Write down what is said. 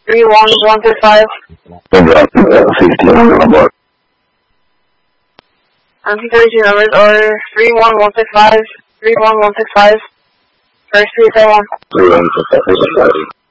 31165. 51 number. Security numbers are 31165, 31165, first 371. 31165.